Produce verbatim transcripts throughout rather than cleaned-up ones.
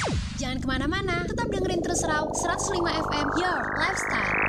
Jangan kemana-mana, tetap dengerin terus Rau seratus lima F M Your Lifestyle.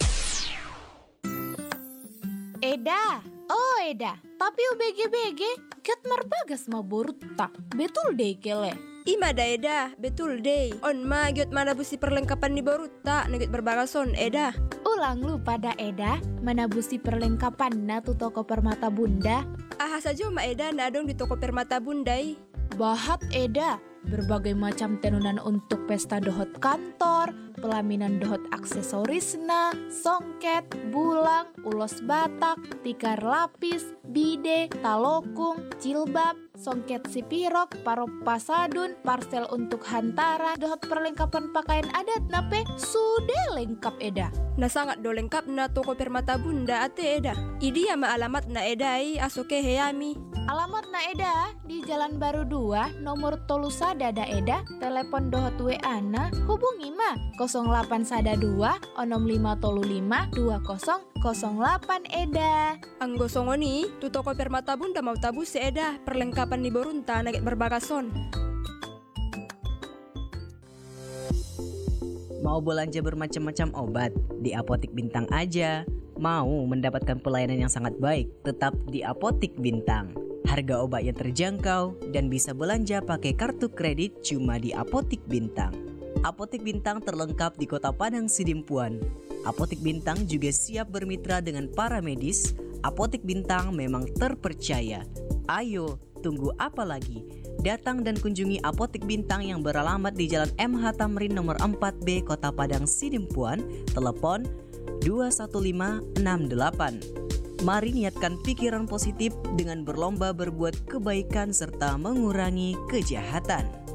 Eda, oh Eda, tapi U B G B G, ket marbagas ma borutta. Betul deh kele. Ima da Eda, betul deh. On ma giot mana busi perlengkapan di borutta, negit berbagason Eda. Ulang lu pada Eda, menabusi perlengkapan na tu toko permata bunda. Aha saja ma Eda nadong di toko permata bundai. Bahat Eda, berbagai macam tenunan untuk pesta dohot kantor, pelaminan dohot aksesorisna, songket, bulang, ulos batak, tikar lapis, bide, talokung, jilbab, songket sipirok, parop pasadun, parsel untuk hantara, dohot perlengkapan pakaian adat nape sudah lengkap Eda. Na sangat do lengkap na toko permata bunda ate Eda. Idi ama alamat na Edai asoke heyami. Alamat na Eda di Jalan Baru dua, nomor tolu sada da Eda, telepon dohot W A na, hubungi ma nol delapan sada dua, onom lima tolu lima, dua nol nol delapan Eda. Ang gosongoni, tu toko permata bunda mau tabu si Eda, perlengkapan di borunta nagit berbagason. Mau belanja bermacam-macam obat? Di Apotik Bintang aja. Mau mendapatkan pelayanan yang sangat baik? Tetap di Apotik Bintang. Harga obat yang terjangkau dan bisa belanja pakai kartu kredit cuma di Apotik Bintang. Apotik Bintang terlengkap di Kota Padang Sidimpuan. Apotik Bintang juga siap bermitra dengan para medis. Apotik Bintang memang terpercaya. Ayo, tunggu apa lagi? Datang dan kunjungi Apotik Bintang yang beralamat di Jalan M H Tamrin nomor empat B Kota Padang Sidimpuan. Telepon dua satu lima enam delapan. Mari niatkan pikiran positif dengan berlomba berbuat kebaikan serta mengurangi kejahatan.